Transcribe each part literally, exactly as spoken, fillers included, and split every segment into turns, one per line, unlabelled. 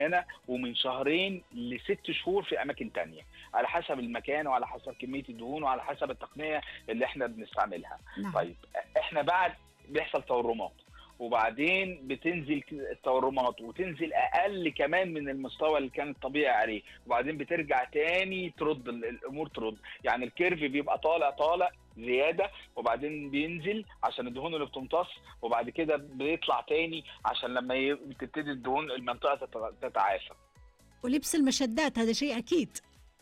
معينه، ومن شهرين لست شهور في اماكن تانية، على حسب المكان وعلى حسب كميه الدهون وعلى حسب التقنيه اللي احنا بنستعملها.
نعم.
طيب احنا بعد بيحصل تورمات، وبعدين بتنزل التورمات وتنزل اقل كمان من المستوى اللي كان الطبيعي عليه، وبعدين بترجع تاني ترد الامور ترد، يعني الكيرف بيبقى طالع طالع زياده، وبعدين بينزل عشان الدهون اللي بتمتص، وبعد كده بيطلع تاني عشان لما ي- تبتدي الدهون المنطقه تت- تتعافى.
ولبس المشدات هذا شيء أكيد.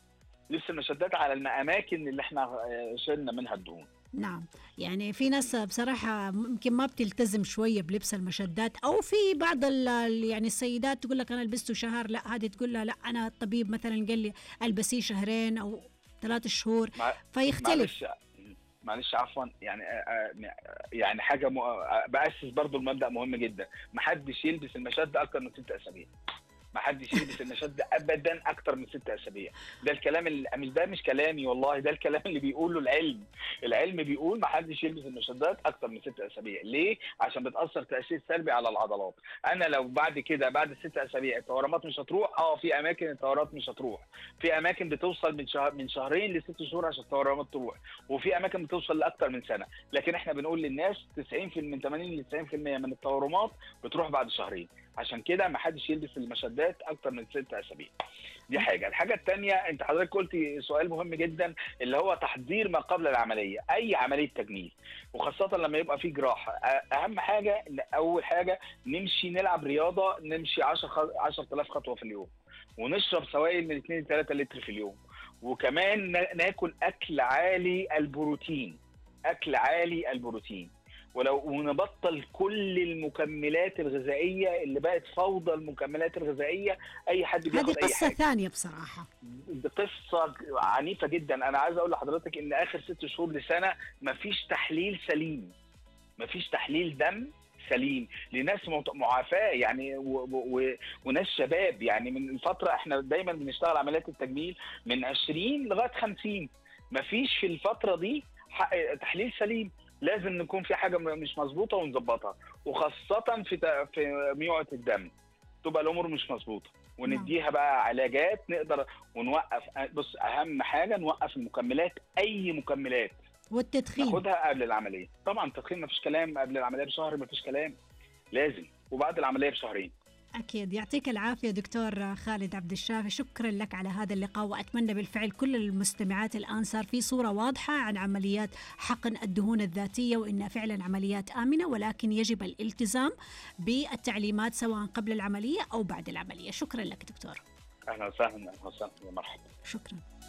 لسه المشدات على الاماكن اللي احنا آه، شلنا منها الدهون.
نعم، يعني في ناس بصراحة ممكن ما بتلتزم شوية بلبس المشدات، أو في بعض ال ال- يعني السيدات تقول لك أنا لبسته شهر، لا هذه تقول لها لا أنا الطبيب مثلا قال لي ألبسيه شهرين أو ثلاث شهور،
مع-
فيختلف.
معلش معلش عفوا يعني آه، آه، يعني حاجه م... آه، باسس برضو المبدا مهم جدا، محدش يلبس المشده اكتر من ست اسابيع. ما حدش يلبس المشد ابدا اكتر من ست اسابيع. ده الكلام اللي مش ده مش كلامي والله، ده الكلام اللي بيقوله العلم. العلم بيقول ما حدش يلبس المشدات اكتر من ست اسابيع. ليه؟ عشان بتاثر تاثير سلبي على العضلات. انا لو بعد كده بعد الست اسابيع التورمات مش هتروح، اه في اماكن التورمات مش هتروح، في اماكن بتوصل من شهر من شهرين لست شهور عشان التورمات تروح، وفي اماكن بتوصل لاكتر من سنه، لكن احنا بنقول للناس تسعين في المية من ثمانين ل تسعين في المية من التورمات بتروح بعد شهرين. عشان كده ما حدش يلبس المشدات اكتر من ست اسابيع. دي حاجه. الحاجه الثانيه، انت حضرتك قلتي سؤال مهم جدا اللي هو تحضير ما قبل العمليه، اي عمليه تجميل، وخاصه لما يبقى في جراحه. اهم حاجه إن اول حاجه نمشي نلعب رياضه، نمشي عشرة آلاف خطوه في اليوم، ونشرب سوائل من اتنين ل تلاتة لتر في اليوم، وكمان نا- ناكل اكل عالي البروتين، اكل عالي البروتين، ولو ونبطل كل المكملات الغذائيه اللي بقت فوضى. المكملات الغذائيه اي حد
هذه
بياخد اي
قصة
حاجه.
ثانية بصراحة.
دي قصه عنيفه جدا. انا عايز اقول لحضرتك ان اخر ست شهور لسنه مفيش تحليل سليم، مفيش تحليل دم سليم لناس مت- معافاه يعني و و و وناس شباب. يعني من الفتره احنا دايما بنشتغل عمليات التجميل من عشرين لغايه خمسين، مفيش في الفتره دي ح- تحليل سليم. لازم نكون في حاجه م- مش مظبوطه ونظبطها، وخاصه في ت- في ميوعة الدم تبقى الامور مش مظبوطه،
نعم.
ونديها بقى علاجات نقدر ونوقف. بص اهم حاجه نوقف المكملات، اي مكملات
والتدخين.
ناخدها قبل العمليه. طبعا التدخين مفيش كلام، قبل العمليه بشهر مفيش كلام لازم، وبعد العمليه بشهرين.
أكيد. يعطيك العافية دكتور خالد عبد الشافي، شكرا لك على هذا اللقاء، وأتمنى بالفعل كل المستمعات الآن صار في صورة واضحة عن عمليات حقن الدهون الذاتية، وإنها فعلا عمليات آمنة، ولكن يجب الالتزام بالتعليمات سواء قبل العملية أو بعد العملية. شكرا لك دكتور.
اهلا وسهلا، اهلا وسهلا، يا مرحبا.
شكرا.